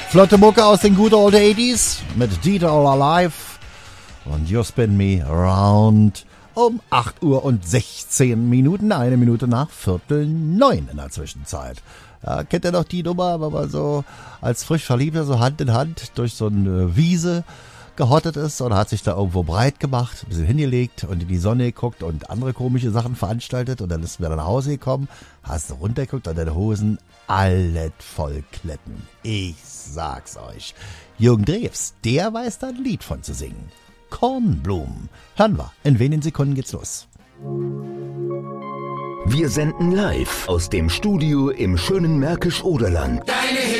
Flotte Mucke aus den good old 80s mit Dieter All Alive und You Spin Me Around um 8 Uhr und 16 Minuten, 1 Minute nach 8:45 in der Zwischenzeit. Ja, kennt ihr noch die Nummer, wenn man so als frisch Verliebter so Hand in Hand durch so eine Wiese gehottet ist und hat sich da irgendwo breit gemacht, ein bisschen hingelegt und in die Sonne geguckt und andere komische Sachen veranstaltet und dann ist wieder nach Hause gekommen, hast du runtergeguckt und deine Hosen alles voll Kletten. Ich sag's euch. Jürgen Drews, der weiß da ein Lied von zu singen. Kornblumen. Hören wir. In wenigen Sekunden geht's los. Wir senden live aus dem Studio im schönen Märkisch-Oderland.